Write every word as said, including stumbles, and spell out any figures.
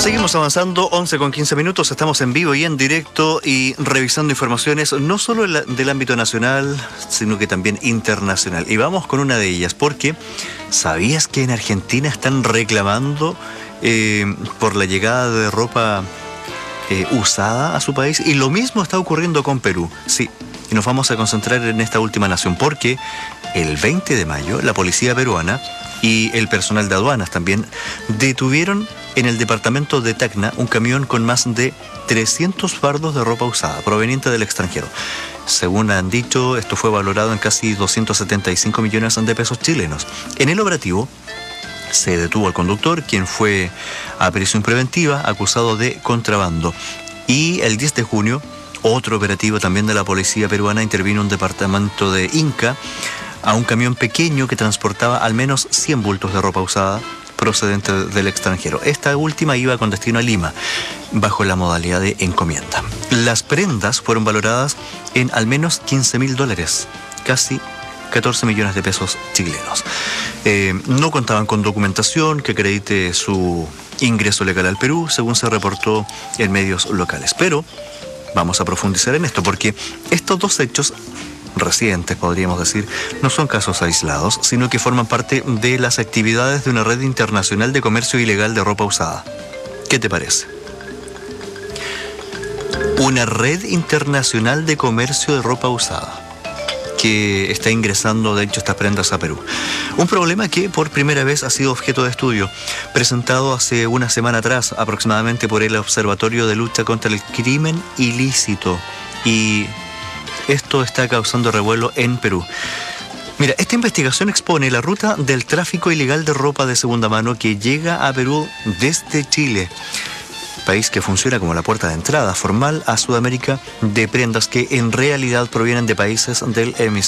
Seguimos avanzando, once con quince minutos, estamos en vivo y en directo y revisando informaciones no solo del ámbito nacional, sino que también internacional. Y vamos con una de ellas, porque ¿sabías que en Argentina están reclamando eh, por la llegada de ropa eh, usada a su país? Y lo mismo está ocurriendo con Perú, sí. Y nos vamos a concentrar en esta última nación, porque el veinte de mayo la policía peruana y el personal de aduanas también detuvieron en el departamento de Tacna un camión con más de trescientos fardos de ropa usada proveniente del extranjero. Según han dicho, esto fue valorado en casi doscientos setenta y cinco millones de pesos chilenos. En el operativo se detuvo al conductor, quien fue a prisión preventiva acusado de contrabando. Y el diez de junio, otro operativo también de la policía peruana intervino un departamento de Inca a un camión pequeño que transportaba al menos cien bultos de ropa usada procedente del extranjero. Esta última iba con destino a Lima, bajo la modalidad de encomienda. Las prendas fueron valoradas en al menos quince mil dólares, casi catorce millones de pesos chilenos. Eh, no contaban con documentación que acredite su ingreso legal al Perú, según se reportó en medios locales. Pero vamos a profundizar en esto, porque estos dos hechos recientes, podríamos decir, no son casos aislados, sino que forman parte de las actividades de una red internacional de comercio ilegal de ropa usada. ¿Qué te parece? Una red internacional de comercio de ropa usada que está ingresando, de hecho, estas prendas a Perú. Un problema que por primera vez ha sido objeto de estudio, presentado hace una semana atrás aproximadamente por el Observatorio de Lucha contra el Crimen Ilícito, y esto está causando revuelo en Perú. Mira, esta investigación expone la ruta del tráfico ilegal de ropa de segunda mano que llega a Perú desde Chile, país que funciona como la puerta de entrada formal a Sudamérica de prendas que en realidad provienen de países del hemisferio